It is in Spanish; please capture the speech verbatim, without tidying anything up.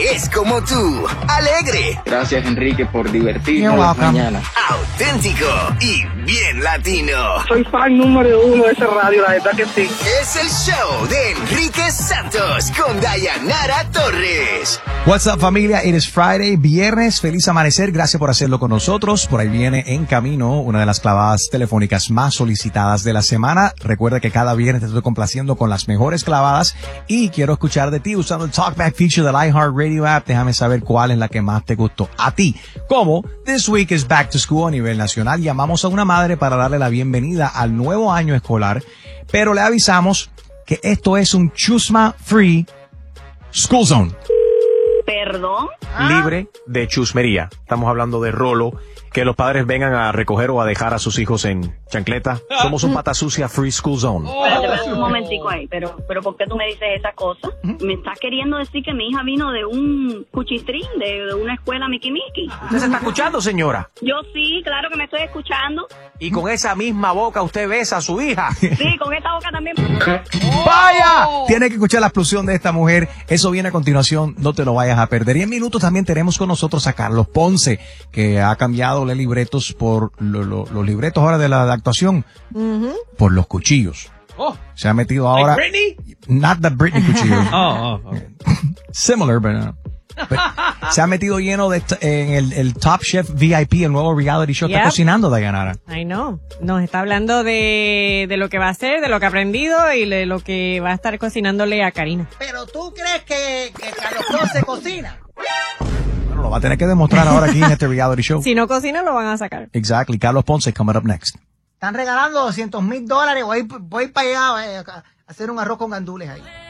es como tú, alegre. Gracias, Enrique, por divertirnos las mañanas. Auténtico y bien latino. Soy fan número uno de esa radio, la verdad que sí. Es el show de Enrique Santos con Dayanara Torres. What's up, familia? It is Friday, viernes, feliz amanecer, gracias por hacerlo con nosotros. Por ahí viene en camino una de las clavadas telefónicas más solicitadas de la semana. Recuerda que cada viernes te estoy complaciendo con las mejores clavadas y quiero escuchar de ti usando el Talkback feature del iHeartRadio app. Déjame saber cuál es la que más te gustó a ti. Como This Week is Back to School a nivel nacional, llamamos a una madre para darle la bienvenida al nuevo año escolar, pero le avisamos que esto es un Chusma Free School Zone. ¿Perdón? Libre de chusmería. Estamos hablando de rolo, que los padres vengan a recoger o a dejar a sus hijos en chancleta. Somos un pata sucia Free School Zone. Espérate, espérate un momentico ahí, pero, pero ¿por qué tú me dices esa cosa? ¿Me estás queriendo decir que mi hija vino de un cuchistrín, de, de una escuela Miki Miki? ¿Usted se está escuchando, señora? Yo sí, claro que me estoy escuchando. Y con esa misma boca usted besa a su hija. Sí, con esta boca también. ¡Vaya! Tiene que escuchar la explosión de esta mujer. Eso viene a continuación, no te lo vayas a perder. Y en minutos también tenemos con nosotros a Carlos Ponce, que ha cambiado los libretos por lo, lo, los libretos ahora de la de actuación uh-huh. por los cuchillos. Oh. Se ha metido ahora. Like Britney? Not the Britney cuchillos. oh, oh, oh. Similar, but no. Pero se ha metido lleno de en el, el Top Chef V I P, el nuevo reality show. Yep. Está cocinando, Dayanara. I know. Nos está hablando de, de lo que va a hacer, de lo que ha aprendido y de lo que va a estar cocinándole a Karina. ¿Pero tú crees que, que Carlos Ponce cocina? Bueno, lo va a tener que demostrar ahora aquí en este reality show. Si no cocina, lo van a sacar. Exactly. Carlos Ponce coming up next. Están regalando doscientos mil dólares. Voy, voy para allá eh, a hacer un arroz con gandules ahí.